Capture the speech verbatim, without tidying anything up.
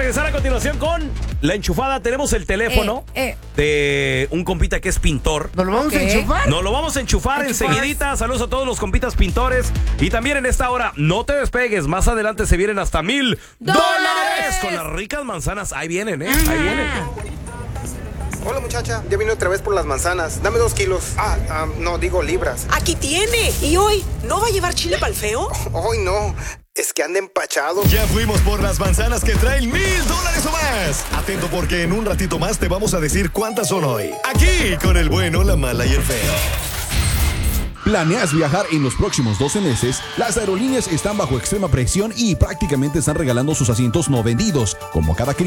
regresar a continuación con La Enchufada. Tenemos el teléfono eh, eh. de un compita que es pintor. ¿Nos lo vamos ¿Qué? a enchufar? Nos lo vamos a enchufar Enchufar. enseguidita. Saludos a todos los compitas pintores. Y también en esta hora, no te despegues. Más adelante se vienen hasta mil ¡Dólares! dólares con las ricas manzanas. Ahí vienen, ¿eh? Ahí vienen. Hola muchacha, ya vine otra vez por las manzanas. Dame dos kilos. Ah, ah, no, digo libras. Aquí tiene. ¿Y hoy no va a llevar chile para el feo? Hoy no, es que anda empachado. Ya fuimos por las manzanas que traen mil dólares o más. Atento porque en un ratito más te vamos a decir cuántas son hoy. Aquí con el bueno, la mala y el feo. ¿Planeas viajar en los próximos doce meses? Las aerolíneas están bajo extrema presión y prácticamente están regalando sus asientos no vendidos. Como cada